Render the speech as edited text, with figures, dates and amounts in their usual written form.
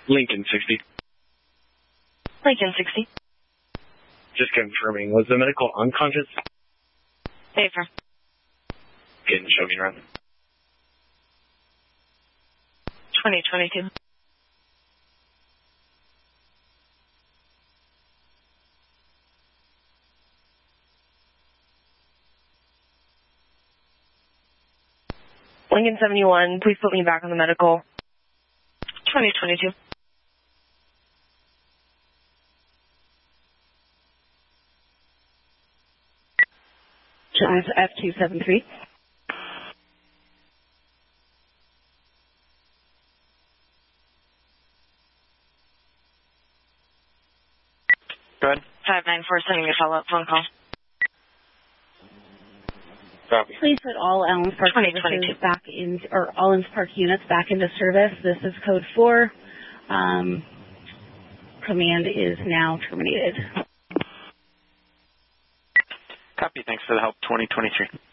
Lincoln 60. Lincoln 60. Just confirming, was the medical unconscious? Affirm. Can show me around. 2022. Lincoln 71, please put me back on the medical. 2022. F273. Go ahead. 594 sending a follow-up phone call. Copy. Please put all Allens Park services back in, or Allens Park units back into service. This is code 4. Command is now terminated. Copy. Thanks for the help. 2023.